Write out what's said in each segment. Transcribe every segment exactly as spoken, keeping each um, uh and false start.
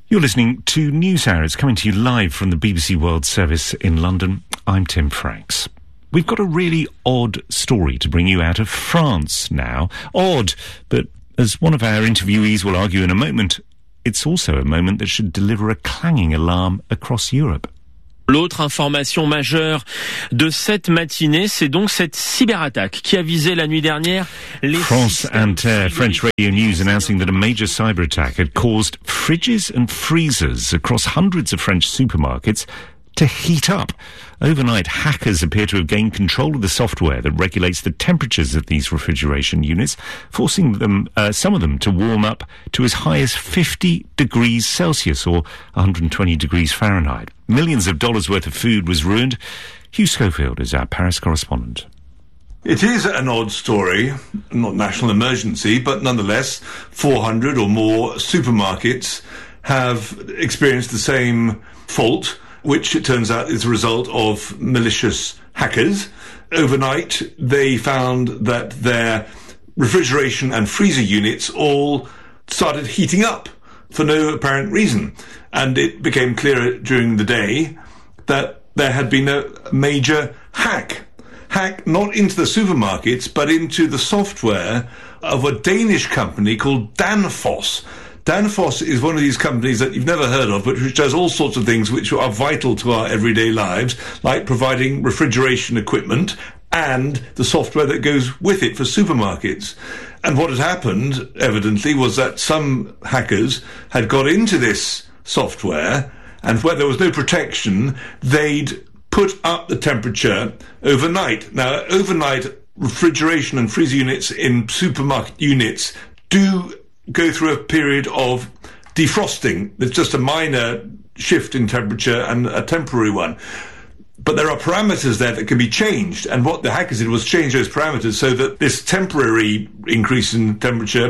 You're listening to NewsHour. It's coming to you live from the B B C World Service in London. I'm Tim Franks. We've got a really odd story to bring you out of France now. Odd, but as one of our interviewees will argue in a moment, it's also a moment that should deliver a clanging alarm across Europe. L'autre information majeure de cette matinée, c'est donc cette cyberattaque qui a visé la nuit dernière les... France Inter, French radio news announcing that a major cyber attack had caused fridges and freezers across hundreds of French supermarkets to heat up. Overnight, hackers appear to have gained control of the software that regulates the temperatures of these refrigeration units, forcing them, uh, some of them to warm up to as high as fifty degrees Celsius or one hundred twenty degrees Fahrenheit. Millions of dollars worth of food was ruined. Hugh Schofield is our Paris correspondent. It is an odd story, not national emergency, but nonetheless, four hundred or more supermarkets have experienced the same fault, which it turns out is a result of malicious hackers. Overnight, they found that their refrigeration and freezer units all started heating up for no apparent reason. And it became clearer during the day that there had been a major hack. Hack not into the supermarkets, but into the software of a Danish company called Danfoss. Danfoss is one of these companies that you've never heard of, but which does all sorts of things which are vital to our everyday lives, like providing refrigeration equipment and the software that goes with it for supermarkets. And what had happened, evidently, was that some hackers had got into this software, and where there was no protection, they'd put up the temperature overnight. Now, overnight refrigeration and freezer units in supermarket units do go through a period of defrosting. It's just a minor shift in temperature and a temporary one. But there are parameters there that can be changed, and what the hackers did was change those parameters so that this temporary increase in temperature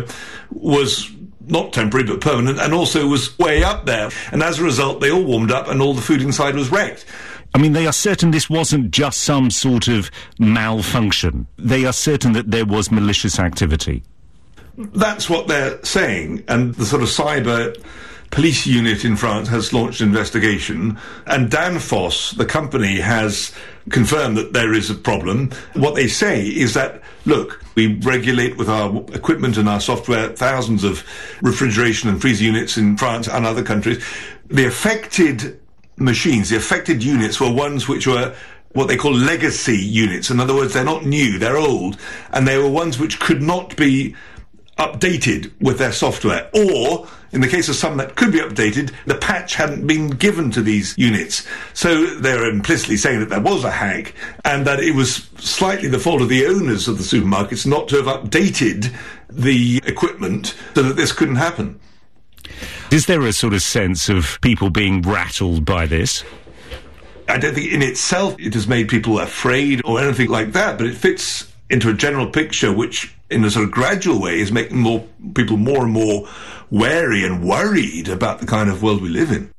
was not temporary but permanent, and also was way up there. And as a result, they all warmed up and all the food inside was wrecked. I mean, they are certain this wasn't just some sort of malfunction. They are certain that there was malicious activity. That's what they're saying, and the sort of cyber police unit in France has launched an investigation, and Danfoss, the company, has confirmed that there is a problem. What they say is that, look, we regulate with our equipment and our software thousands of refrigeration and freezer units in France and other countries. The affected machines, the affected units were ones which were what they call legacy units. In other words, they're not new, they're old, and they were ones which could not be updated with their software, or in the case of some that could be updated, the patch hadn't been given to these units. So they're implicitly saying that there was a hack and that it was slightly the fault of the owners of the supermarkets not to have updated the equipment so that this couldn't happen. Is there a sort of sense of people being rattled by this? I don't think in itself it has made people afraid or anything like that, but it fits into a general picture which, in a sort of gradual way, is making more people more and more wary and worried about the kind of world we live in.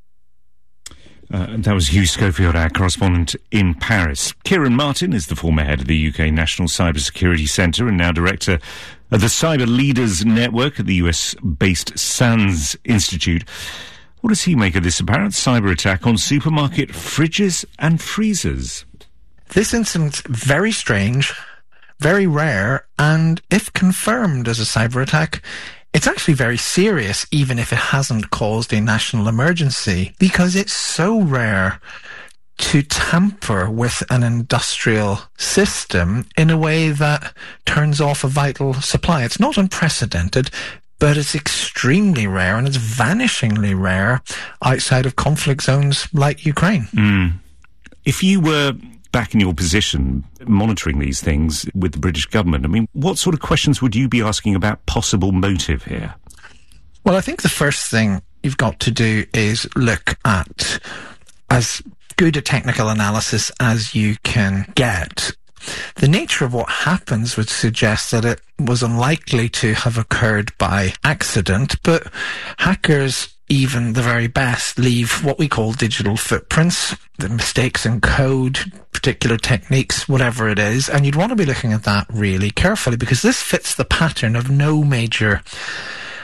Uh, that was Hugh Schofield, our correspondent in Paris. Kieran Martin is the former head of the U K National Cyber Security Centre and now director of the Cyber Leaders Network at the U S-based SANS Institute. What does he make of this apparent cyber attack on supermarket fridges and freezers? This incident's very strange, very rare, and if confirmed as a cyber attack, it's actually very serious, even if it hasn't caused a national emergency, because it's so rare to tamper with an industrial system in a way that turns off a vital supply. It's not unprecedented, but it's extremely rare, and it's vanishingly rare outside of conflict zones like Ukraine. Mm. If you were back in your position monitoring these things with the British government, I mean, what sort of questions would you be asking about possible motive here? Well, I think the first thing you've got to do is look at as good a technical analysis as you can get. The nature of what happens would suggest that it was unlikely to have occurred by accident, but hackers, even the very best, leave what we call digital footprints, the mistakes in code, particular techniques, whatever it is, and you'd want to be looking at that really carefully, because this fits the pattern of no major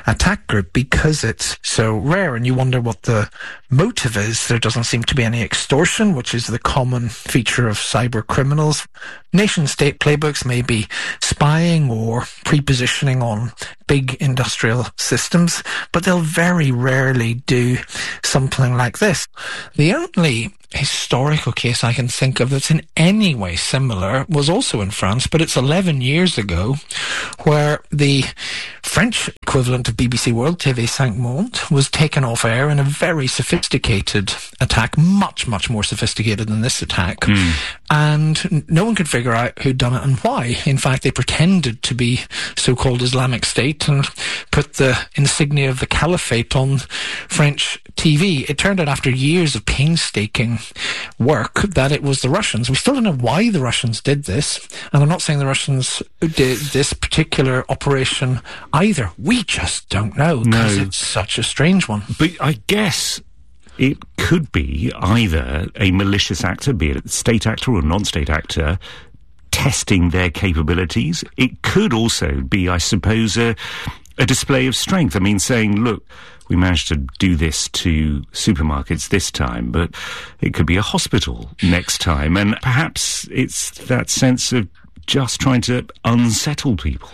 attack group because it's so rare, and you wonder what the motive is. There doesn't seem to be any extortion, which is the common feature of cyber criminals. Nation-state playbooks may be spying or pre-positioning on big industrial systems, but they'll very rarely do something like this. The only historical case I can think of that's in any way similar was also in France, but it's eleven years ago, where the French equivalent of B B C World T V cinq Monde was taken off air in a very sophisticated attack, much, much more sophisticated than this attack. Mm. And no one could figure out who'd done it and why. In fact, they pretended to be so-called Islamic State and put the insignia of the caliphate on French T V. It turned out after years of painstaking work that it was the Russians. We still don't know why the Russians did this, and I'm not saying the Russians did this particular operation either. We just don't know, because no. It's such a strange one. But I guess it could be either a malicious actor, be it a state actor or a non-state actor, testing their capabilities. It could also be, I suppose, a, a display of strength. I mean, saying, look, we managed to do this to supermarkets this time, but it could be a hospital next time. And perhaps it's that sense of just trying to unsettle people.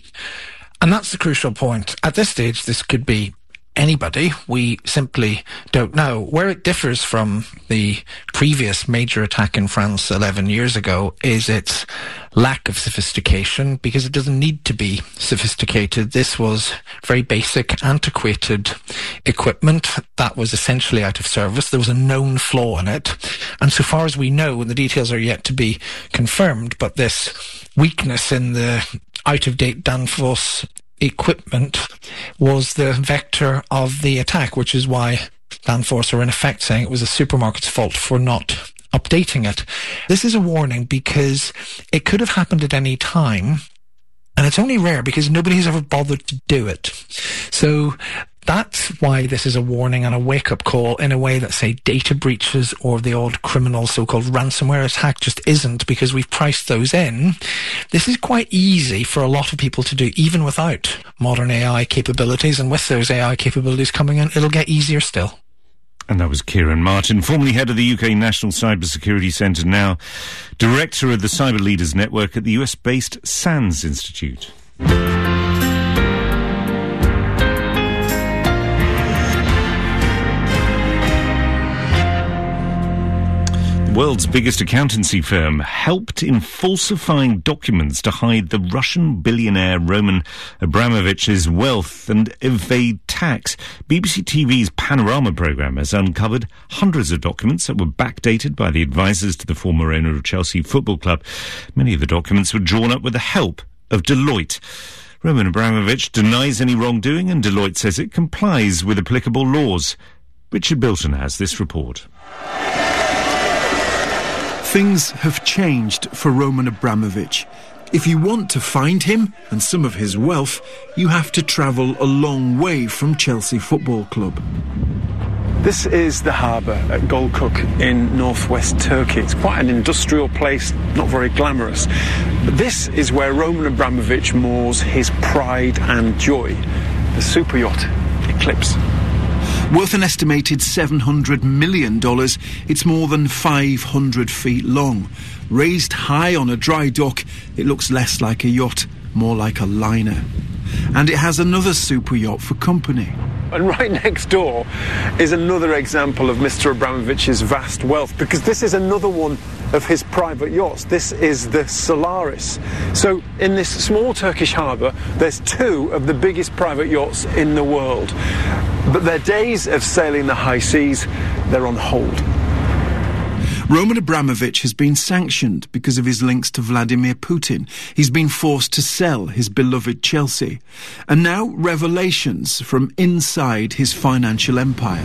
And that's the crucial point. At this stage, this could be anybody. We simply don't know. Where it differs from the previous major attack in France eleven years ago is its lack of sophistication, because it doesn't need to be sophisticated. This was very basic, antiquated equipment that was essentially out of service. There was a known flaw in it. And so far as we know, and the details are yet to be confirmed, but this weakness in the out-of-date Danfoss equipment was the vector of the attack, which is why Danfoss are in effect saying it was the supermarket's fault for not updating it. This is a warning because it could have happened at any time, and it's only rare because nobody's ever bothered to do it. So that's why this is a warning and a wake-up call in a way that, say, data breaches or the odd criminal so-called ransomware attack just isn't, because we've priced those in. This is quite easy for a lot of people to do, even without modern A I capabilities, and with those A I capabilities coming in, it'll get easier still. And that was Kieran Martin, formerly head of the U K National Cybersecurity Centre, now director of the Cyber Leaders Network at the U S-based SANS Institute. The world's biggest accountancy firm helped in falsifying documents to hide the Russian billionaire Roman Abramovich's wealth and evade tax. B B C T V's Panorama programme has uncovered hundreds of documents that were backdated by the advisors to the former owner of Chelsea Football Club. Many of the documents were drawn up with the help of Deloitte. Roman Abramovich denies any wrongdoing, and Deloitte says it complies with applicable laws. Richard Bilton has this report. Things have changed for Roman Abramovich. If you want to find him and some of his wealth, you have to travel a long way from Chelsea Football Club. This is the harbour at Gölcük in northwest Turkey. It's quite an industrial place, not very glamorous. But this is where Roman Abramovich moors his pride and joy, the super yacht Eclipse. Worth an estimated seven hundred million dollars, it's more than five hundred feet long. Raised high on a dry dock, it looks less like a yacht, more like a liner. And it has another super yacht for company. And right next door is another example of Mister Abramovich's vast wealth, because this is another one of his private yachts. This is the Solaris. So in this small Turkish harbour, there's two of the biggest private yachts in the world. But their days of sailing the high seas, they're on hold. Roman Abramovich has been sanctioned because of his links to Vladimir Putin. He's been forced to sell his beloved Chelsea. And now revelations from inside his financial empire.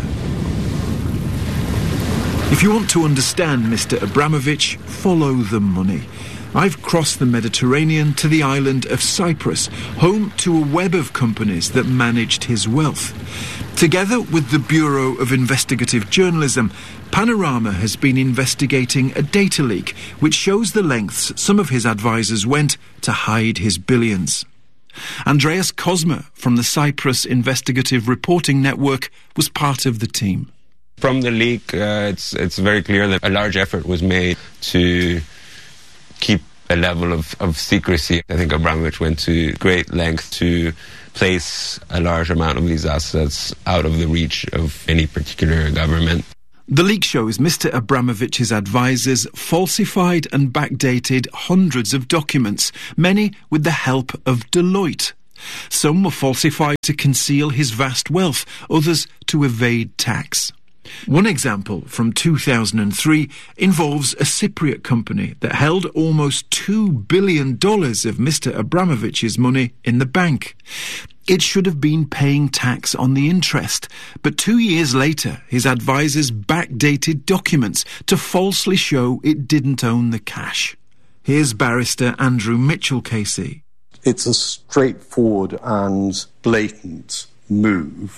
If you want to understand Mister Abramovich, follow the money. I've crossed the Mediterranean to the island of Cyprus, home to a web of companies that managed his wealth. Together with the Bureau of Investigative Journalism, Panorama has been investigating a data leak which shows the lengths some of his advisors went to hide his billions. Andreas Kozma from the Cyprus Investigative Reporting Network was part of the team. From the leak, uh, it's it's very clear that a large effort was made to keep a level of, of secrecy. I think Abramovich went to great length to place a large amount of these assets out of the reach of any particular government. The leak shows Mister Abramovich's advisors falsified and backdated hundreds of documents, many with the help of Deloitte. Some were falsified to conceal his vast wealth, others to evade tax. One example from two thousand three involves a Cypriot company that held almost two billion dollars of Mister Abramovich's money in the bank. It should have been paying tax on the interest, but two years later, his advisors backdated documents to falsely show it didn't own the cash. Here's barrister Andrew Mitchell-Casey. It's a straightforward and blatant move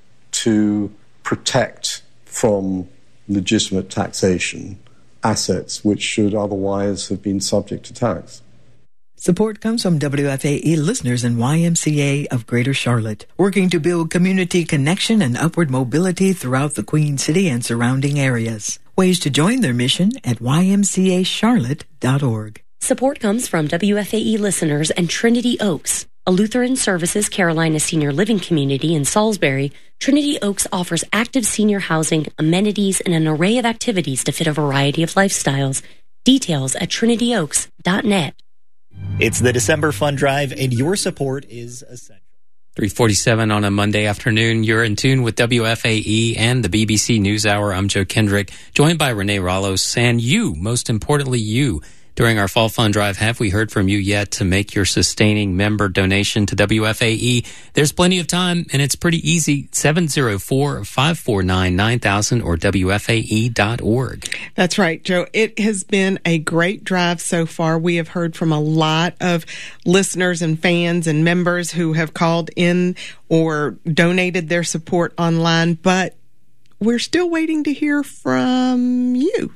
to protect from legitimate taxation assets which should otherwise have been subject to tax. Support comes from W F A E listeners and Y M C A of Greater Charlotte, working to build community connection and upward mobility throughout the Queen City and surrounding areas. Ways to join their mission at y m c a charlotte dot org. Support comes from W F A E listeners and Trinity Oaks, a Lutheran Services Carolina senior living community in Salisbury. Trinity Oaks offers active senior housing, amenities, and an array of activities to fit a variety of lifestyles. Details at trinity oaks dot net. It's the December Fund Drive, and your support is essential. three forty-seven on a Monday afternoon. You're in tune with W F A E and the B B C NewsHour. I'm Joe Kendrick, joined by Renee Rallos. And you, most importantly, you. During our Fall Fund Drive, have we heard from you yet to make your sustaining member donation to W F A E? There's plenty of time, and it's pretty easy. seven oh four, five four nine, nine thousand or W F A E dot org. That's right, Joe. It has been a great drive so far. We have heard from a lot of listeners and fans and members who have called in or donated their support online, but we're still waiting to hear from you.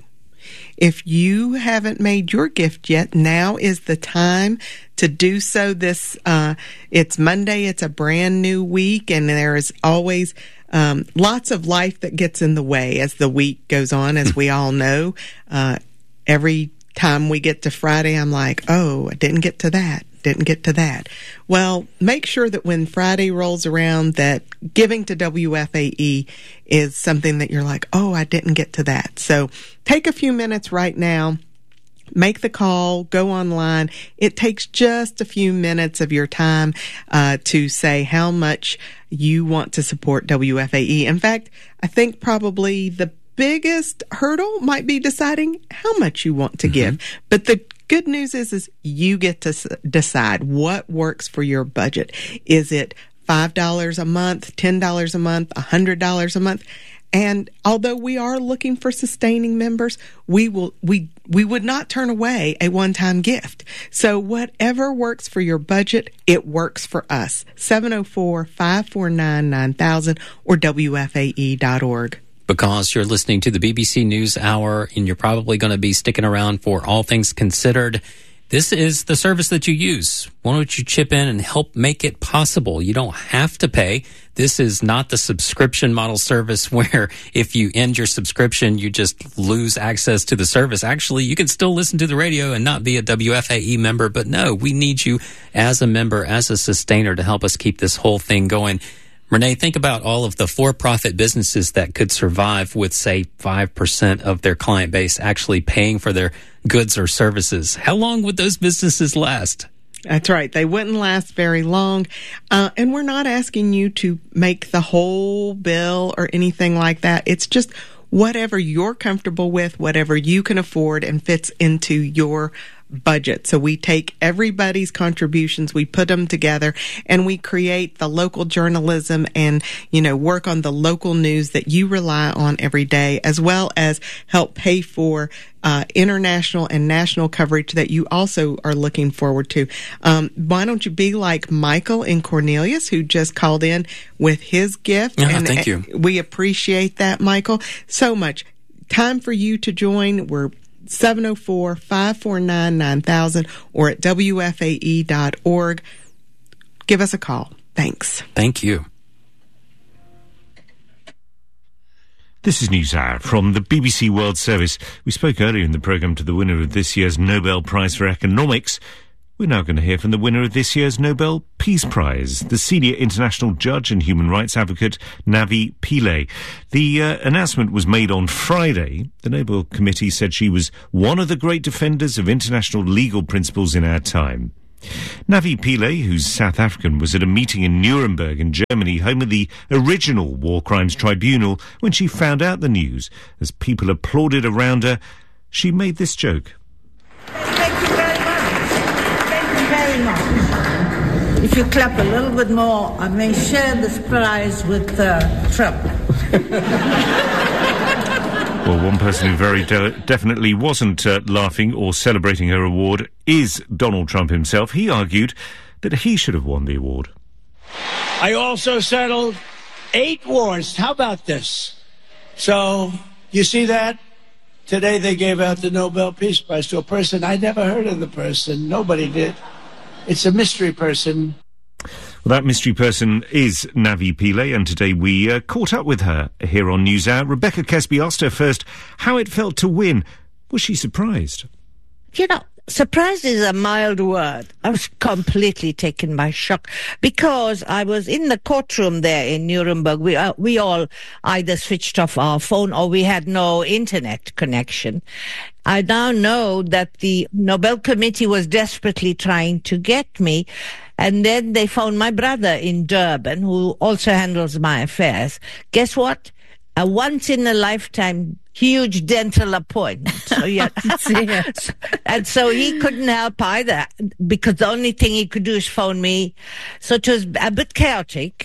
If you haven't made your gift yet, now is the time to do so. This, uh, it's Monday. It's a brand new week, and there is always um, lots of life that gets in the way as the week goes on, as we all know. Uh, every time we get to Friday, I'm like, oh, I didn't get to that. Didn't get to that. Well, make sure that when Friday rolls around that giving to W F A E is something that you're like, oh, I didn't get to that. So take a few minutes right now, make the call, go online. It takes just a few minutes of your time uh, to say how much you want to support W F A E. In fact, I think probably the biggest hurdle might be deciding how much you want to mm-hmm. give. But the good news is, is you get to s- decide what works for your budget. Is it five dollars a month, ten dollars a month, one hundred dollars a month? And although we are looking for sustaining members, we will we we would not turn away a one-time gift. So whatever works for your budget, it works for us. seven oh four, five four nine, nine thousand or W F A E dot org. Because you're listening to the B B C News Hour and you're probably going to be sticking around for All Things Considered. This is the service that you use. Why don't you chip in and help make it possible? You don't have to pay. This is not the subscription model service where if you end your subscription, you just lose access to the service. Actually, you can still listen to the radio and not be a W F A E member. But no, we need you as a member, as a sustainer to help us keep this whole thing going. Renee, think about all of the for-profit businesses that could survive with, say, five percent of their client base actually paying for their goods or services. How long would those businesses last? That's right. They wouldn't last very long. Uh, and we're not asking you to make the whole bill or anything like that. It's just whatever you're comfortable with, whatever you can afford and fits into your budget. So we take everybody's contributions, we put them together, and we create the local journalism and, you know, work on the local news that you rely on every day, as well as help pay for uh, international and national coverage that you also are looking forward to. Um, why don't you be like Michael in Cornelius, who just called in with his gift? Yeah, and thank you. We appreciate that, Michael, so much. Time for you to join. We're seven oh four, five four nine, nine thousand or at W F A E dot org. give us a call. Thanks. Thank you. This is NewsHour from the B B C World Service. We spoke earlier in the programme to the winner of this year's Nobel Prize for Economics. We're now going to hear from the winner of this year's Nobel Peace Prize, the senior international judge and human rights advocate Navi Pillay. The uh, announcement was made on Friday. The Nobel Committee said she was one of the great defenders of international legal principles in our time. Navi Pillay, who's South African, was at a meeting in Nuremberg in Germany, home of the original War Crimes Tribunal, when she found out the news. As people applauded around her, she made this joke. Thank you very much. Thank you very much. If you clap a little bit more, I may share this prize with uh, Trump. Well, one person who very de- definitely wasn't uh, laughing or celebrating her award is Donald Trump himself. He argued that he should have won the award. I also settled eight wars. How about this? So, you see that? Today they gave out the Nobel Peace Prize to a person. I never heard of the person. Nobody did. It's a mystery person. Well, that mystery person is Navi Pillay, and today we uh, caught up with her here on NewsHour. Rebecca Kesby asked her first how it felt to win. Was she surprised? You know, surprised is a mild word. I was completely taken by shock because I was in the courtroom there in Nuremberg. We uh, we all either switched off our phone or we had no internet connection. I now know that the Nobel Committee was desperately trying to get me. And then they found my brother in Durban, who also handles my affairs. Guess what? A once-in-a-lifetime huge dental appointment. So, yeah. And so he couldn't help either, because the only thing he could do is phone me. So it was a bit chaotic.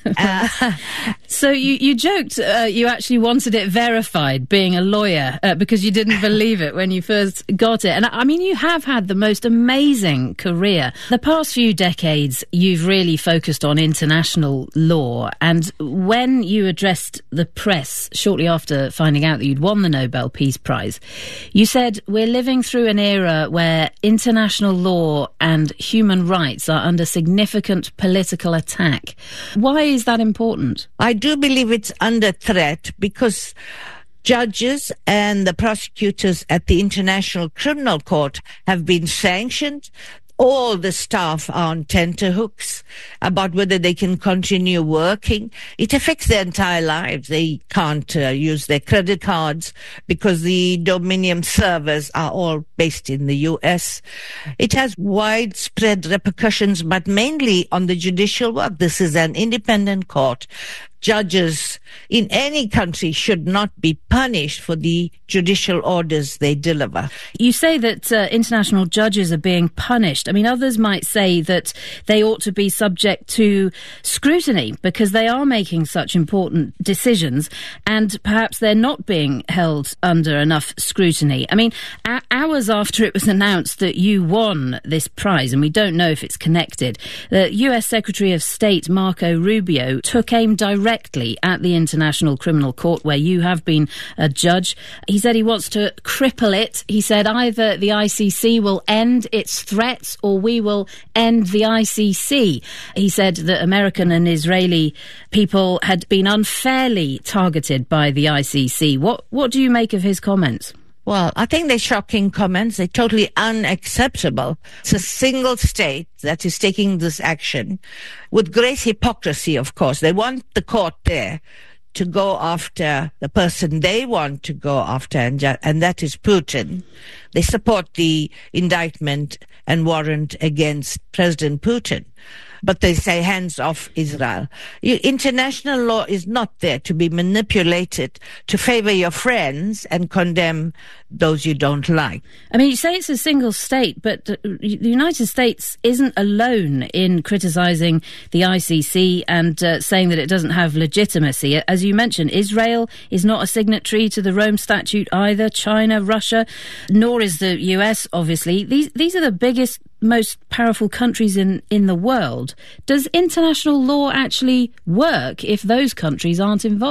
uh, so you, you joked uh, you actually wanted it verified, being a lawyer, uh, because you didn't believe it when you first got it. And I mean, you have had the most amazing career. The past few decades, you've really focused on international law. And when you addressed the press shortly after finding out that you'd won the Nobel Peace Prize, you said, we're living through an era where international law and human rights are under significant political attack. Why is that important? I do believe it's under threat because judges and the prosecutors at the International Criminal Court have been sanctioned. All the staff are on tenterhooks about whether they can continue working. It affects their entire lives. They can't uh, use their credit cards because the Dominion servers are all based in the U S. It has widespread repercussions, but mainly on the judicial work. This is an independent court. Judges in any country should not be punished for the judicial orders they deliver. You say that uh, international judges are being punished. I mean, others might say that they ought to be subject to scrutiny because they are making such important decisions and perhaps they're not being held under enough scrutiny. I mean, a- hours after it was announced that you won this prize, and we don't know if it's connected, the U S Secretary of State Marco Rubio took aim directly at the International Criminal Court, where you have been a judge. He said he wants to cripple it. He said either the I C C will end its threats or we will end the I C C. He said that American and Israeli people had been unfairly targeted by the I C C. What, what do you make of his comments? Well, I think they're shocking comments. They're totally unacceptable. It's a single state that is taking this action with great hypocrisy, of course. They want the court there to go after the person they want to go after, and, ju- and that is Putin. They support the indictment and warrant against President Putin. But they say hands off Israel. You, international law is not there to be manipulated to favor your friends and condemn those you don't like. I mean, you say it's a single state, but the United States isn't alone in criticising the I C C and uh, saying that it doesn't have legitimacy. As you mentioned, Israel is not a signatory to the Rome Statute either, China, Russia, nor is the U S, obviously. These, these are the biggest, most powerful countries in, in the world. Does international law actually work if those countries aren't involved?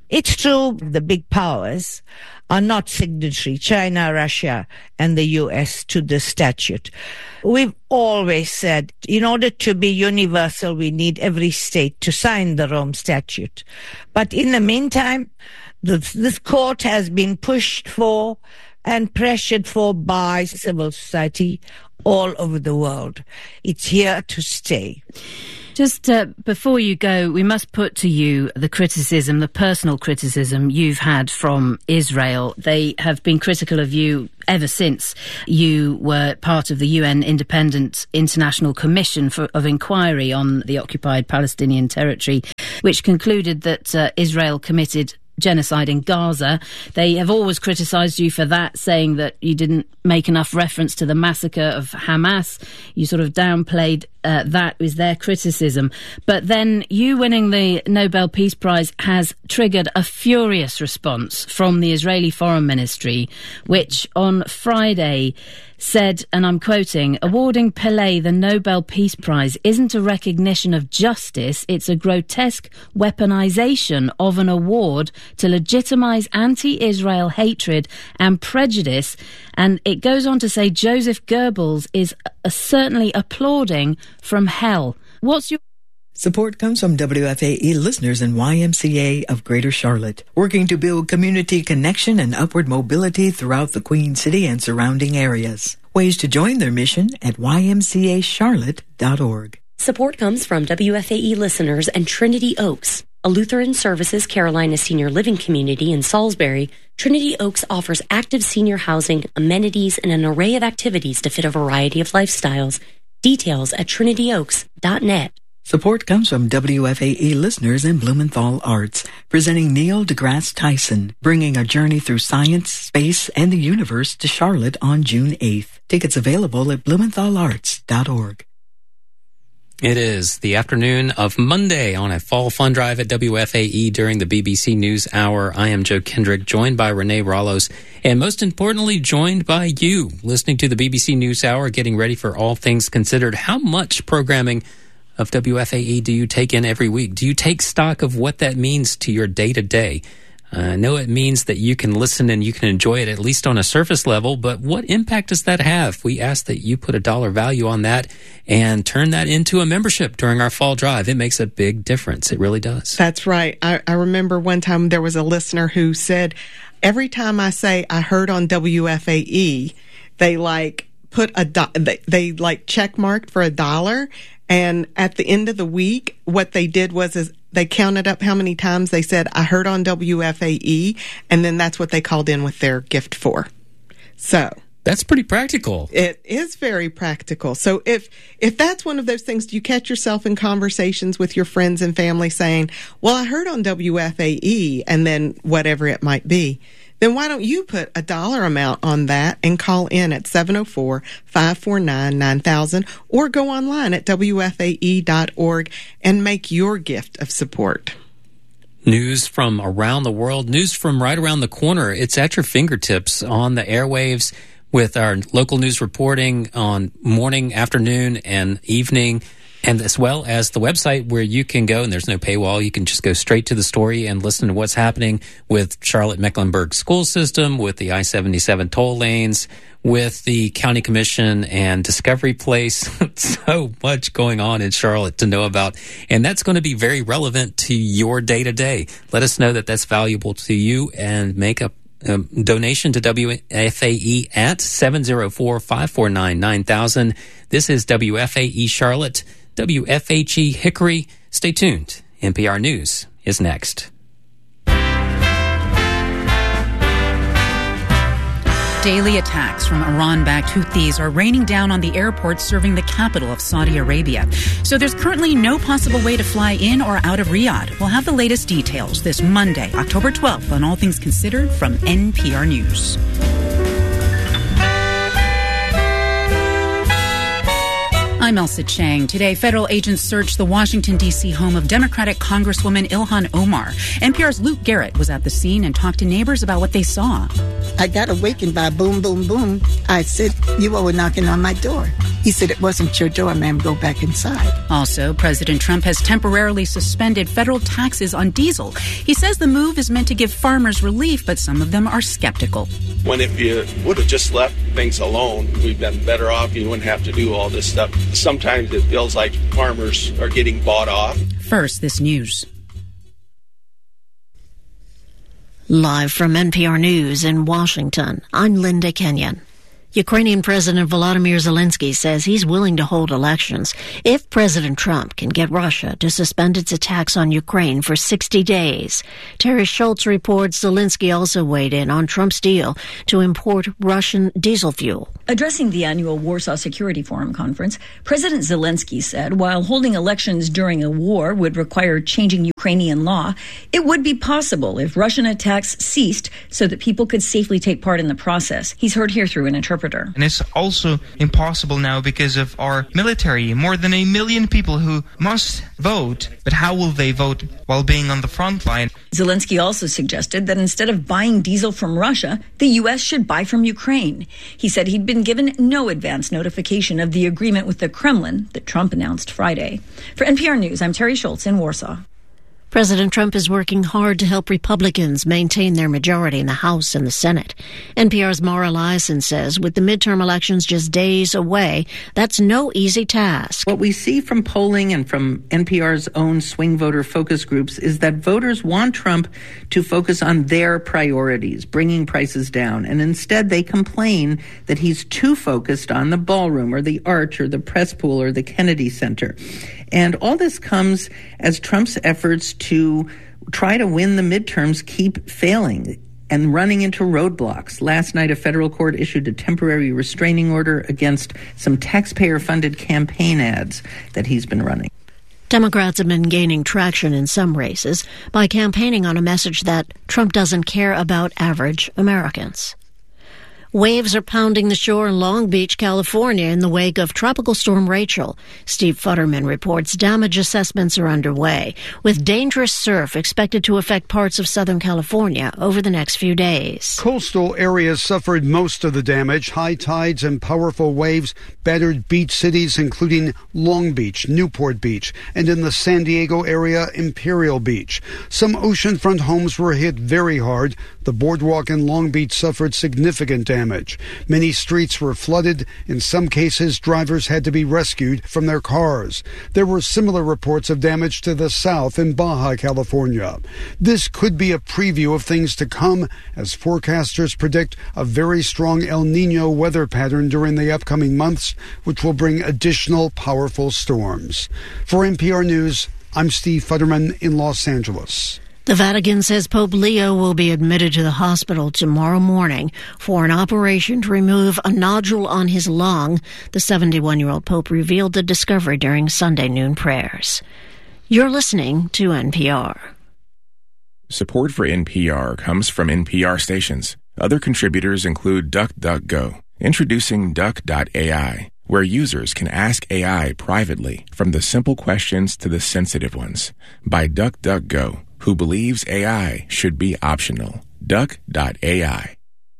It's true the big powers are not signatory, China, Russia, and the U S, to the statute. We've always said, in order to be universal, we need every state to sign the Rome Statute. But in the meantime, this, this court has been pushed for and pressured for by civil society all over the world. It's here to stay. Just uh, before you go, we must put to you the criticism, the personal criticism you've had from Israel. They have been critical of you ever since you were part of the U N Independent International Commission for, of Inquiry on the occupied Palestinian territory, which concluded that uh, Israel committed genocide in Gaza. They have always criticised you for that, saying that you didn't make enough reference to the massacre of Hamas. You sort of downplayed uh, that was their criticism. But then you winning the Nobel Peace Prize has triggered a furious response from the Israeli Foreign Ministry, which on Friday said, and I'm quoting, awarding Pillay the Nobel Peace Prize isn't a recognition of justice, it's a grotesque weaponization of an award to legitimize anti-Israel hatred and prejudice. And it goes on to say Joseph Goebbels is uh, certainly applauding from hell. What's your... Support comes from W F A E listeners and Y M C A of Greater Charlotte, working to build community connection and upward mobility throughout the Queen City and surrounding areas. Ways to join their mission at y m c a charlotte dot org. Support comes from W F A E listeners and Trinity Oaks, a Lutheran Services Carolina senior living community in Salisbury. Trinity Oaks offers active senior housing, amenities, and an array of activities to fit a variety of lifestyles. Details at trinity oaks dot net. Support comes from W F A E listeners in Blumenthal Arts, presenting Neil deGrasse Tyson, bringing a journey through science, space, and the universe to Charlotte on June eighth. Tickets available at blumenthal arts dot org. It is the afternoon of Monday on a fall fun drive at W F A E during the B B C News Hour. I am Joe Kendrick, joined by Renee Rallos, and most importantly, joined by you, listening to the B B C News Hour, getting ready for All Things Considered. How much programming of W F A E do you take in every week? Do you take stock of what that means to your day-to-day? I know it means that you can listen and you can enjoy it, at least on a surface level, but what impact does that have? We ask that you put a dollar value on that and turn that into a membership during our fall drive. It makes a big difference. It really does. That's right. I, I remember one time there was a listener who said, every time I say I heard on W F A E, they like put a, do- they, they like check marked for a dollar. And at the end of the week, what they did was is they counted up how many times they said, I heard on W F A E, and then that's what they called in with their gift for. So that's pretty practical. It is very practical. So if if that's one of those things, do you catch yourself in conversations with your friends and family saying, well, I heard on W F A E, and then whatever it might be, then why don't you put a dollar amount on that and call in at seven oh four, five four nine, nine thousand or go online at W F A E dot org and make your gift of support. News from around the world, news from right around the corner. It's at your fingertips on the airwaves with our local news reporting on morning, afternoon, and evening, and as well as the website where you can go, and there's no paywall, you can just go straight to the story and listen to what's happening with Charlotte-Mecklenburg school system, with the I seventy-seven toll lanes, with the county commission and Discovery Place. So much going on in Charlotte to know about, and that's going to be very relevant to your day-to-day. Let us know that that's valuable to you and make a um, donation to W F A E at seven oh four, five four nine, nine thousand. This is W F A E Charlotte, W F H E Hickory. Stay tuned. N P R News is next. Daily attacks from Iran-backed Houthis are raining down on the airports serving the capital of Saudi Arabia. So there's currently no possible way to fly in or out of Riyadh. We'll have the latest details this Monday, October twelfth, on All Things Considered from N P R News. I'm Elsa Chang. Today, federal agents searched the Washington, D C home of Democratic Congresswoman Ilhan Omar. N P R's Luke Garrett was at the scene and talked to neighbors about what they saw. I got awakened by boom, boom, boom. I said, you all were knocking on my door. He said, it wasn't your door, ma'am. Go back inside. Also, President Trump has temporarily suspended federal taxes on diesel. He says the move is meant to give farmers relief, but some of them are skeptical. When if you would have just left things alone, we've been better off. You wouldn't have to do all this stuff. Sometimes it feels like farmers are getting bought off. First, this news. Live from N P R News in Washington, I'm Linda Kenyon. Ukrainian President Volodymyr Zelensky says he's willing to hold elections if President Trump can get Russia to suspend its attacks on Ukraine for sixty days. Terry Schultz reports Zelensky also weighed in on Trump's deal to import Russian diesel fuel. Addressing the annual Warsaw Security Forum conference, President Zelensky said while holding elections during a war would require changing Ukrainian law, it would be possible if Russian attacks ceased so that people could safely take part in the process. He's heard here through an interpreter. And it's also impossible now because of our military. More than a million people who must vote, but how will they vote while being on the front line? Zelensky also suggested that instead of buying diesel from Russia, the U S should buy from Ukraine. He said he'd been given no advance notification of the agreement with the Kremlin that Trump announced Friday. For N P R News, I'm Terry Schultz in Warsaw. President Trump is working hard to help Republicans maintain their majority in the House and the Senate. N P R's Mara Liasson says with the midterm elections just days away, that's no easy task. What we see from polling and from N P R's own swing voter focus groups is that voters want Trump to focus on their priorities, bringing prices down, and instead they complain that he's too focused on the ballroom or the Arch or the press pool or the Kennedy Center. And all this comes as Trump's efforts to try to win the midterms keep failing and running into roadblocks. Last night, a federal court issued a temporary restraining order against some taxpayer-funded campaign ads that he's been running. Democrats have been gaining traction in some races by campaigning on a message that Trump doesn't care about average Americans. Waves are pounding the shore in Long Beach, California in the wake of Tropical Storm Rachel. Steve Futterman reports damage assessments are underway, with dangerous surf expected to affect parts of Southern California over the next few days. Coastal areas suffered most of the damage. High tides and powerful waves battered beach cities including Long Beach, Newport Beach, and in the San Diego area, Imperial Beach. Some oceanfront homes were hit very hard. The boardwalk in Long Beach suffered significant damage. Damage. Many streets were flooded. In some cases, drivers had to be rescued from their cars. There were similar reports of damage to the south in Baja California. This could be a preview of things to come, as forecasters predict a very strong El Nino weather pattern during the upcoming months, which will bring additional powerful storms. For N P R News, I'm Steve Futterman in Los Angeles. The Vatican says Pope Leo will be admitted to the hospital tomorrow morning for an operation to remove a nodule on his lung. The seventy-one-year-old Pope revealed the discovery during Sunday noon prayers. You're listening to N P R. Support for N P R comes from N P R stations. Other contributors include DuckDuckGo, introducing Duck dot A I, where users can ask A I privately from the simple questions to the sensitive ones, by DuckDuckGo, who believes A I should be optional. Duck dot A I.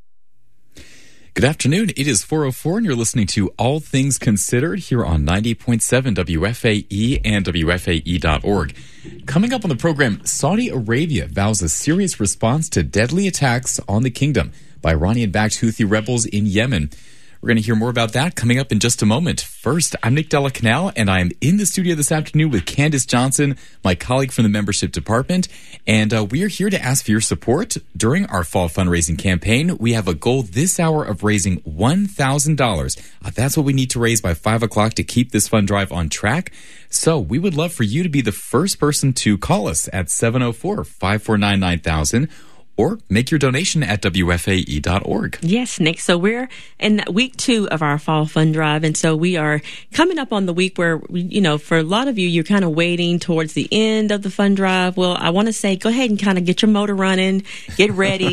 Good afternoon. It is four oh four, and you're listening to All Things Considered here on ninety point seven W F A E and W F A E dot org. Coming up on the program, Saudi Arabia vows a serious response to deadly attacks on the kingdom by Iranian-backed Houthi rebels in Yemen. We're going to hear more about that coming up in just a moment. First, I'm Nick Della Canal, and I am in the studio this afternoon with Candace Johnson, my colleague from the membership department, and uh, we are here to ask for your support during our fall fundraising campaign. We have a goal this hour of raising one thousand dollars. Uh, that's what we need to raise by five o'clock to keep this fund drive on track. So we would love for you to be the first person to call us at seven oh four, five four nine, nine thousand. Or make your donation at W F A E dot org. Yes, Nick. So we're in week two of our fall fund drive. And so we are coming up on the week where, you know, for a lot of you, you're kind of waiting towards the end of the fund drive. Well, I want to say, go ahead and kind of get your motor running, get ready.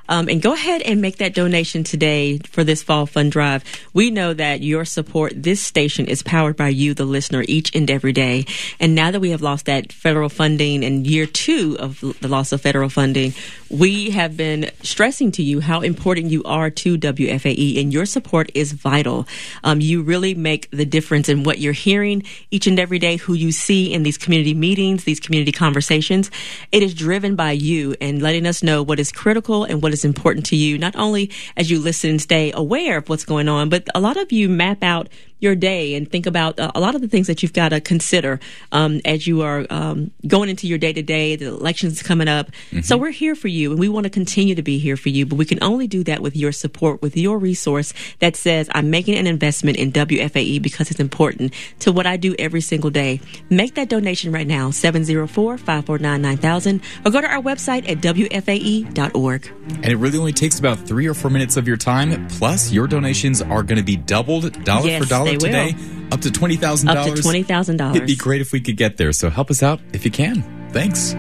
Um, and go ahead and make that donation today for this Fall Fund Drive. We know that your support, this station is powered by you, the listener, each and every day. And now that we have lost that federal funding in year two of the loss of federal funding, we have been stressing to you how important you are to W F A E, and your support is vital. Um, you really make the difference in what you're hearing each and every day, who you see in these community meetings, these community conversations. It is driven by you and letting us know what is critical and what is important to you, not only as you listen and stay aware of what's going on, but a lot of you map out your day and think about uh, a lot of the things that you've got to consider um, as you are um, going into your day-to-day. The election's coming up. Mm-hmm. So we're here for you, and we want to continue to be here for you, but we can only do that with your support, with your resource that says, I'm making an investment in W F A E because it's important to what I do every single day. Make that donation right now, seven oh four, five four nine, nine thousand, or go to our website at W F A E dot org. And it really only takes about three or four minutes of your time, plus your donations are going to be doubled dollar yes, for dollar they today, will. up to twenty thousand dollars. Up to twenty thousand dollars. It'd be great if we could get there, so help us out if you can. Thanks.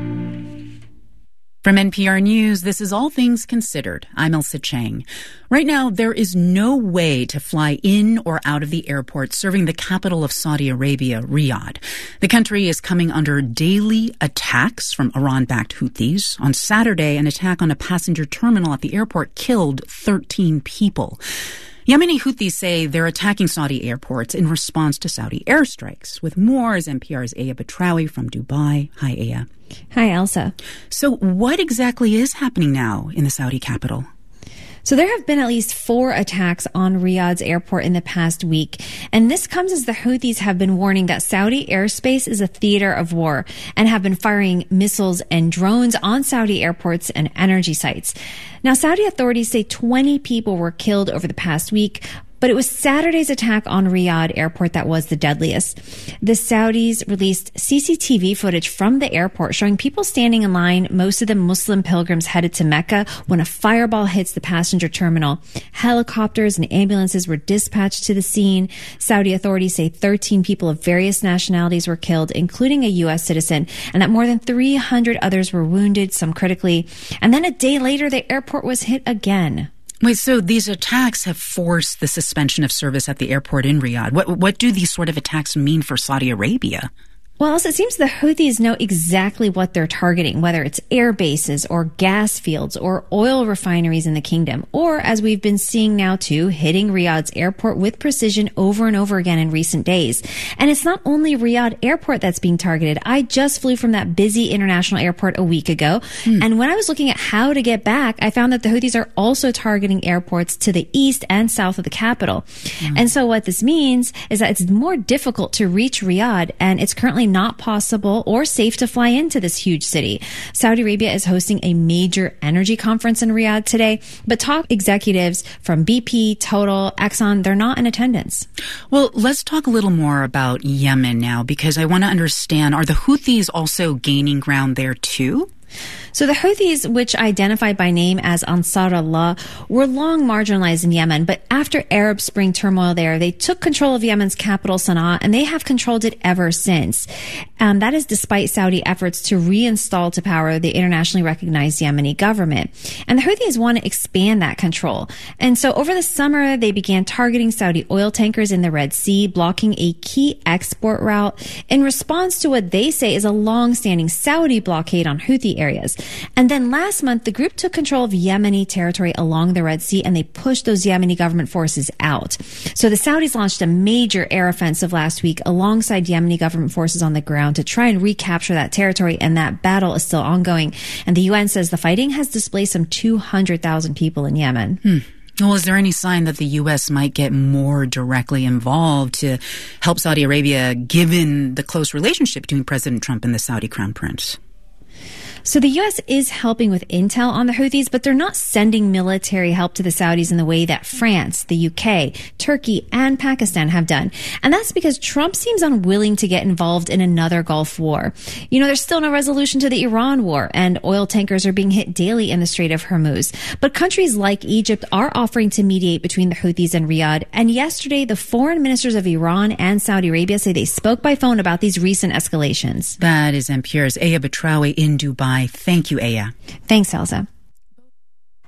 From N P R News, this is All Things Considered. I'm Elsa Chang. Right now, there is no way to fly in or out of the airport serving the capital of Saudi Arabia, Riyadh. The country is coming under daily attacks from Iran-backed Houthis. On Saturday, an attack on a passenger terminal at the airport killed thirteen people. Yemeni Houthis say they're attacking Saudi airports in response to Saudi airstrikes. With more is N P R's Aya Batrawi from Dubai. Hi, Aya. Hi, Elsa. So what exactly is happening now in the Saudi capital? So there have been at least four attacks on Riyadh's airport in the past week. And this comes as the Houthis have been warning that Saudi airspace is a theater of war and have been firing missiles and drones on Saudi airports and energy sites. Now, Saudi authorities say twenty people were killed over the past week, but it was Saturday's attack on Riyadh airport that was the deadliest. The Saudis released C C T V footage from the airport showing people standing in line, most of them Muslim pilgrims headed to Mecca, when a fireball hits the passenger terminal. Helicopters and ambulances were dispatched to the scene. Saudi authorities say thirteen people of various nationalities were killed, including a U S citizen, and that more than three hundred others were wounded, some critically. And then a day later, the airport was hit again. Wait, so these attacks have forced the suspension of service at the airport in Riyadh. What what do these sort of attacks mean for Saudi Arabia? Well, it seems the Houthis know exactly what they're targeting, whether it's air bases or gas fields or oil refineries in the kingdom, or, as we've been seeing now too, hitting Riyadh's airport with precision over and over again in recent days. And it's not only Riyadh airport that's being targeted. I just flew from that busy international airport a week ago, hmm. and when I was looking at how to get back, I found that the Houthis are also targeting airports to the east and south of the capital. Hmm. And so what this means is that it's more difficult to reach Riyadh, and it's currently not possible or safe to fly into this huge city. Saudi Arabia is hosting a major energy conference in Riyadh today, but top executives from B P, Total, Exxon, they're not in attendance. Well, let's talk a little more about Yemen now, because I want to understand, are the Houthis also gaining ground there too? So the Houthis, which identify by name as Ansar Allah, were long marginalized in Yemen, but after Arab Spring turmoil there, they took control of Yemen's capital, Sana'a, and they have controlled it ever since. Um, that is despite Saudi efforts to reinstall to power the internationally recognized Yemeni government. And the Houthis want to expand that control. And so over the summer, they began targeting Saudi oil tankers in the Red Sea, blocking a key export route in response to what they say is a long-standing Saudi blockade on Houthi areas. And then last month, the group took control of Yemeni territory along the Red Sea, and they pushed those Yemeni government forces out. So the Saudis launched a major air offensive last week alongside Yemeni government forces on the ground to try and recapture that territory, and that battle is still ongoing. And the U N says the fighting has displaced some two hundred thousand people in Yemen. Hmm. Well, is there any sign that the U S might get more directly involved to help Saudi Arabia, given the close relationship between President Trump and the Saudi Crown Prince? So the U S is helping with intel on the Houthis, but they're not sending military help to the Saudis in the way that France, the U K, Turkey, and Pakistan have done. And that's because Trump seems unwilling to get involved in another Gulf war. You know, there's still no resolution to the Iran war, and oil tankers are being hit daily in the Strait of Hormuz. But countries like Egypt are offering to mediate between the Houthis and Riyadh. And yesterday, the foreign ministers of Iran and Saudi Arabia say they spoke by phone about these recent escalations. That is N P R's Aya Batrawi in Dubai. Thank you, Aya. Thanks, Elsa.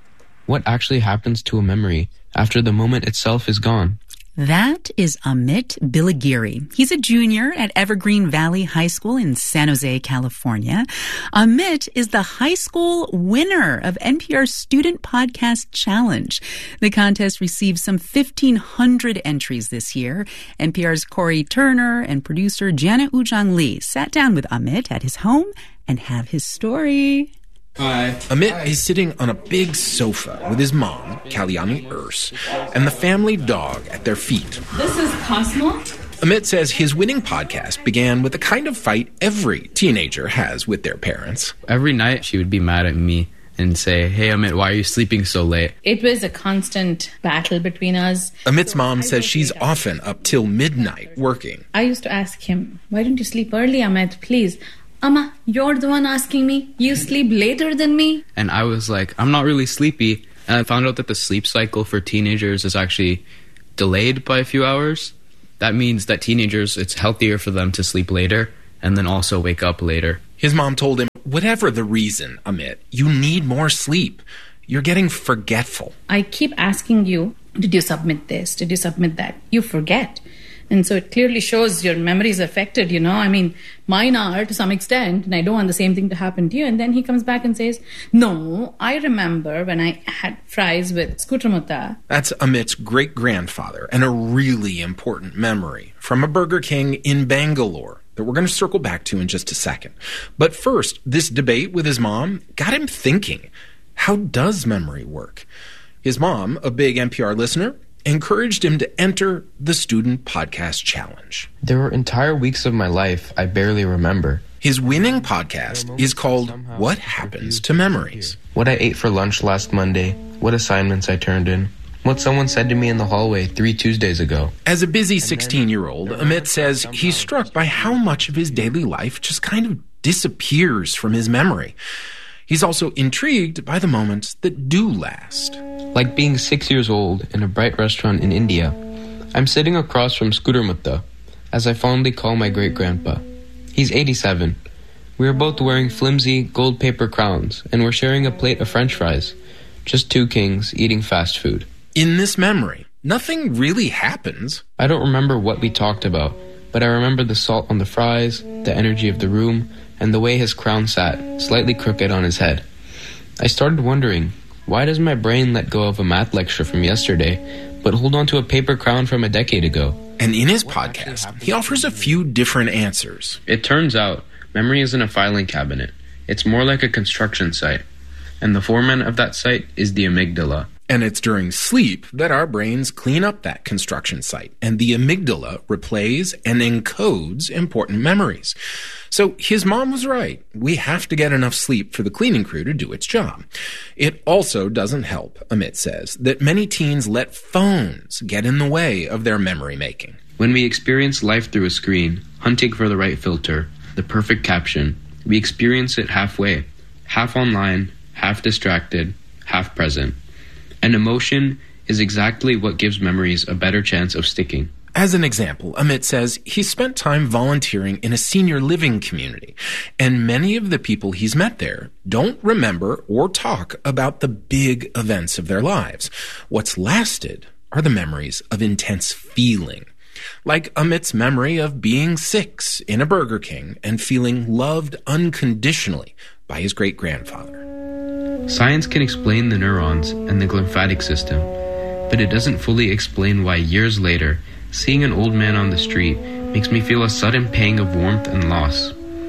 what actually happens to a memory after the moment itself is gone. That is Amit Bilagiri. He's a junior at Evergreen Valley High School in San Jose, California. Amit is the high school winner of N P R's Student Podcast Challenge. The contest received some fifteen hundred entries this year. N P R's Corey Turner and producer Janet Ujang Lee sat down with Amit at his home and have his story. Hi. Amit Hi. is sitting on a big sofa with his mom, Kalyani Urs, and the family dog at their feet. This is Cosmo. Amit says his winning podcast began with the kind of fight every teenager has with their parents. Every night she would be mad at me and say, "Hey Amit, why are you sleeping so late?" It was a constant battle between us. Amit's mom says she's often up till midnight working. I used to ask him, "Why don't you sleep early, Amit, please?" "Amma, you're the one asking me. You sleep later than me." And I was like, I'm not really sleepy. And I found out that the sleep cycle for teenagers is actually delayed by a few hours. That means that teenagers, it's healthier for them to sleep later and then also wake up later. His mom told him, whatever the reason, Amit, you need more sleep. You're getting forgetful. I keep asking you, did you submit this? Did you submit that? You forget. And so it clearly shows your memory is affected, you know. I mean, mine are to some extent, and I don't want the same thing to happen to you. And then he comes back and says, no, I remember when I had fries with Scooter Mutta. That's Amit's great-grandfather, and a really important memory from a Burger King in Bangalore that we're going to circle back to in just a second. But first, this debate with his mom got him thinking, how does memory work? His mom, a big N P R listener, encouraged him to enter the Student Podcast Challenge. There were entire weeks of my life I barely remember. His winning podcast is called What Happens to Memories. What I ate for lunch last Monday, what assignments I turned in, what someone said to me in the hallway three Tuesdays ago. As a busy sixteen-year-old, Amit says he's struck by how much of his daily life just kind of disappears from his memory. He's also intrigued by the moments that do last. Like being six years old in a bright restaurant in India. I'm sitting across from Scooter Mutta, as I fondly call my great-grandpa. He's eighty-seven. We are both wearing flimsy gold paper crowns, and we're sharing a plate of French fries. Just two kings eating fast food. In this memory, nothing really happens. I don't remember what we talked about, but I remember the salt on the fries, the energy of the room, and the way his crown sat, slightly crooked on his head. I started wondering, why does my brain let go of a math lecture from yesterday, but hold on to a paper crown from a decade ago? And in his podcast, he offers a few different answers. It turns out, memory isn't a filing cabinet. It's more like a construction site. And the foreman of that site is the amygdala. And it's during sleep that our brains clean up that construction site, and the amygdala replays and encodes important memories. So his mom was right. We have to get enough sleep for the cleaning crew to do its job. It also doesn't help, Amit says, that many teens let phones get in the way of their memory making. When we experience life through a screen, hunting for the right filter, the perfect caption, we experience it halfway, half online, half distracted, half present. And emotion is exactly what gives memories a better chance of sticking. As an example, Amit says he spent time volunteering in a senior living community, and many of the people he's met there don't remember or talk about the big events of their lives. What's lasted are the memories of intense feeling, like Amit's memory of being six in a Burger King and feeling loved unconditionally by his great-grandfather. Science can explain the neurons and the glymphatic system, but it doesn't fully explain why years later, seeing an old man on the street makes me feel a sudden pang of warmth and loss.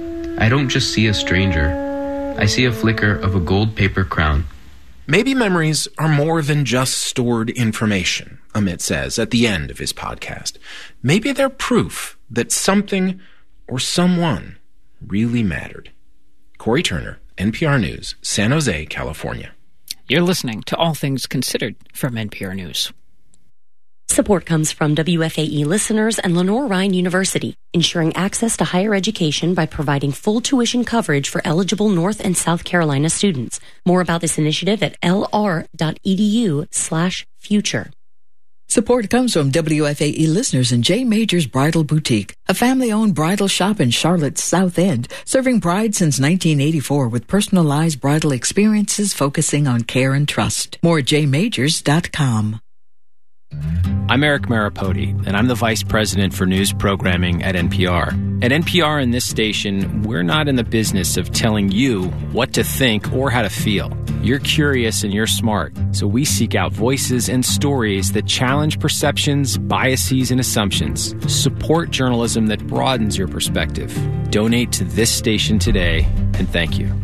I don't just see a stranger. I see a flicker of a gold paper crown. Maybe memories are more than just stored information, Amit says at the end of his podcast. Maybe they're proof that something or someone really mattered. Corey Turner, N P R News, San Jose, California. You're listening to All Things Considered from N P R News. Support comes from W F A E listeners and Lenore Ryan University, ensuring access to higher education by providing full tuition coverage for eligible North and South Carolina students. More about this initiative at lr.edu slash future. Support comes from W F A E listeners in J. Major's Bridal Boutique, a family-owned bridal shop in Charlotte's South End, serving brides since nineteen eighty-four with personalized bridal experiences focusing on care and trust. More at j majors dot com. I'm Eric Maripodi, and I'm the Vice President for News Programming at N P R. At N P R and this station, we're not in the business of telling you what to think or how to feel. You're curious and you're smart, so we seek out voices and stories that challenge perceptions, biases, and assumptions. Support journalism that broadens your perspective. Donate to this station today, and thank you.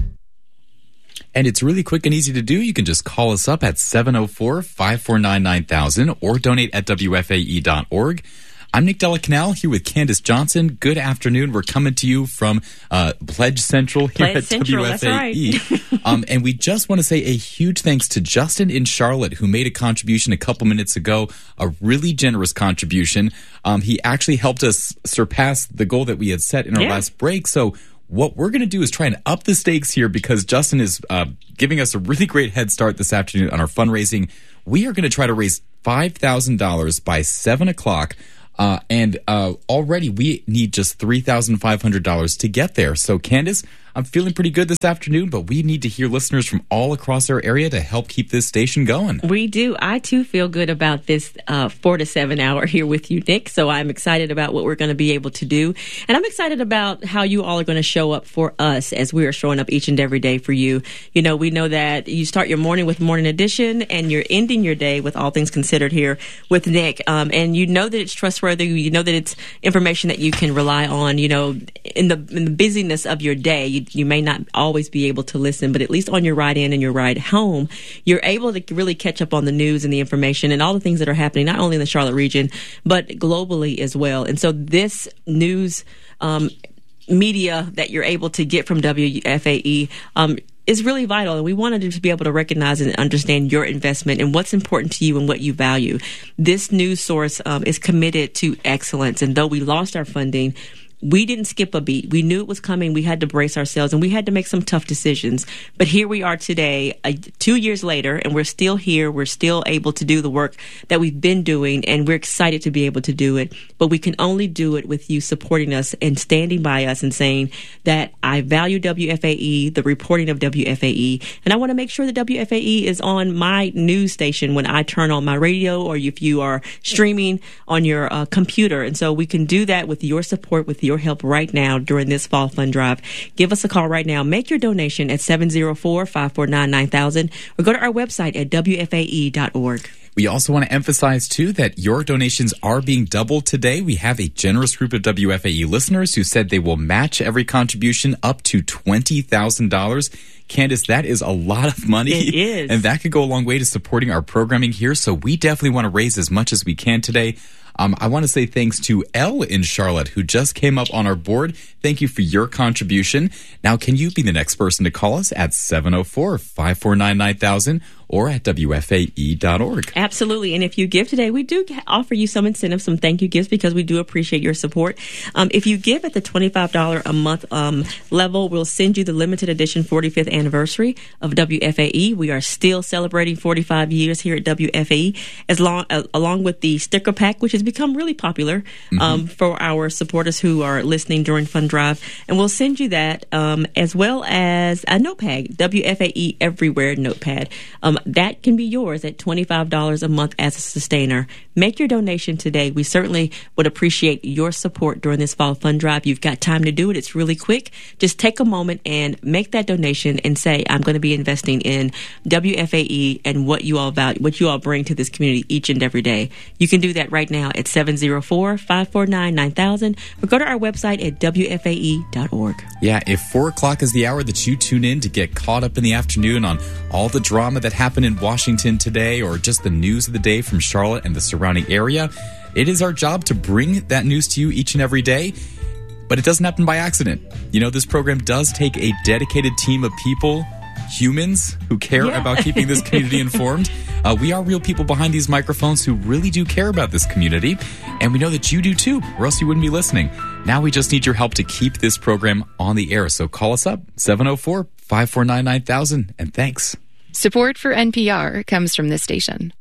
And it's really quick and easy to do. You can just call us up at seven oh four, five four nine, nine thousand or donate at W F A E dot org. I'm Nick Della Canal here with Candace Johnson. Good afternoon. We're coming to you from uh, Pledge Central here Pledge at Central, W F A E. that's right. um, and we just want to say a huge thanks to Justin in Charlotte, who made a contribution a couple minutes ago, a really generous contribution. Um, he actually helped us surpass the goal that we had set in our Yeah. last break. So what we're going to do is try and up the stakes here because Justin is uh, giving us a really great head start this afternoon on our fundraising. We are going to try to raise five thousand dollars by seven o'clock. Uh, and uh, already we need just three thousand five hundred dollars to get there. So, Candace, I'm feeling pretty good this afternoon, but we need to hear listeners from all across our area to help keep this station going. We do. I, too, feel good about this uh, four to seven hour here with you, Nick. So I'm excited about what we're going to be able to do. And I'm excited about how you all are going to show up for us as we are showing up each and every day for you. You know, we know that you start your morning with Morning Edition and you're ending your day with All Things Considered here with Nick. Um, and you know that it's trustworthy. You know that it's information that you can rely on. You know, in the, in the busyness of your day, you You may not always be able to listen, but at least on your ride in and your ride home, you're able to really catch up on the news and the information and all the things that are happening, not only in the Charlotte region, but globally as well. And so this news um, media that you're able to get from W F A E um, is really vital. And we wanted to be able to recognize and understand your investment and what's important to you and what you value. This news source um, is committed to excellence. And though we lost our funding, we didn't skip a beat. We knew it was coming. We had to brace ourselves and we had to make some tough decisions. But here we are today, uh, two years later, and we're still here. We're still able to do the work that we've been doing, and we're excited to be able to do it. But we can only do it with you supporting us and standing by us and saying that I value W F A E, the reporting of W F A E, and I want to make sure that W F A E is on my news station when I turn on my radio or if you are streaming on your uh, computer. And so we can do that with your support, with your Your help right now during this fall fund drive. Give us a call right now. Make your donation at seven oh four, five four nine, nine thousand or go to our website at W F A E dot org. We also want to emphasize, too, that your donations are being doubled today. We have a generous group of W F A E listeners who said they will match every contribution up to twenty thousand dollars. Candace, that is a lot of money. It is. And that could go a long way to supporting our programming here. So we definitely want to raise as much as we can today. Um, I want to say thanks to Elle in Charlotte, who just came up on our board. Thank you for your contribution. Now, can you be the next person to call us at seven oh four, five four nine, nine thousand or at W F A E dot org? Absolutely. And if you give today, we do offer you some incentives, some thank you gifts, because we do appreciate your support. Um, if you give at the twenty-five dollars a month um, level, we'll send you the limited edition forty-fifth anniversary of W F A E. We are still celebrating forty-five years here at W F A E, as long, uh, along with the sticker pack, which has become really popular um, mm-hmm. for our supporters who are listening during Fund Drive. And we'll send you that um, as well as a notepad, W F A E Everywhere notepad. Um, that can be yours at twenty-five dollars a month as a sustainer. Make your donation today. We certainly would appreciate your support during this fall fund drive. You've got time to do it. It's really quick. Just take a moment and make that donation and say, I'm going to be investing in W F A E and what you all value, what you all bring to this community each and every day. You can do that right now at seven oh four, five four nine, nine thousand or go to our website at W F A E dot org. Yeah, if four o'clock is the hour that you tune in to get caught up in the afternoon on all the drama that happened in Washington today or just the news of the day from Charlotte and the surrounding area, it is our job to bring that news to you each and every day. But it doesn't happen by accident. You know, this program does take a dedicated team of people, humans who care yeah. about keeping this community informed. Uh, we are real people behind these microphones who really do care about this community. And we know that you do too, or else you wouldn't be listening. Now we just need your help to keep this program on the air. So call us up, seven oh four, five four nine, nine thousand, and thanks. Support for N P R comes from this station.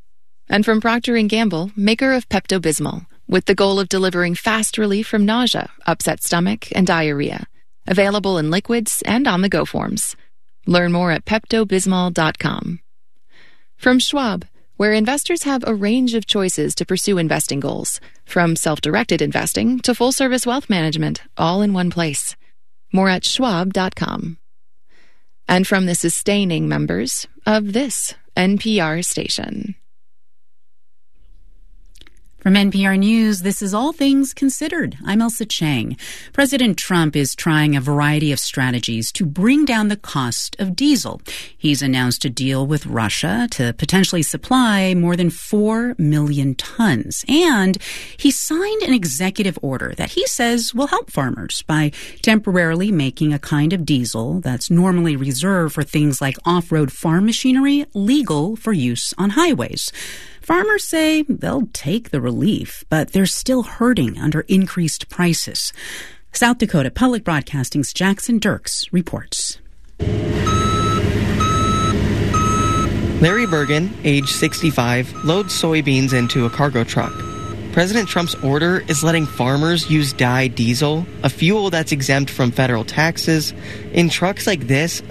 And from Procter and Gamble, maker of Pepto-Bismol, with the goal of delivering fast relief from nausea, upset stomach, and diarrhea. Available in liquids and on-the-go forms. Learn more at Pepto Bismol dot com. From Schwab, where investors have a range of choices to pursue investing goals, from self-directed investing to full-service wealth management, all in one place. More at Schwab dot com. And from the sustaining members of this N P R station. From N P R News, this is All Things Considered. I'm Elsa Chang. President Trump is trying a variety of strategies to bring down the cost of diesel. He's announced a deal with Russia to potentially supply more than four million tons. And he signed an executive order that he says will help farmers by temporarily making a kind of diesel that's normally reserved for things like off-road farm machinery legal for use on highways. Farmers say they'll take the relief, but they're still hurting under increased prices. South Dakota Public Broadcasting's Jackson Dirks reports. Larry Bergen, age sixty-five, loads soybeans into a cargo truck. President Trump's order is letting farmers use dyed diesel, a fuel that's exempt from federal taxes. In trucks like this,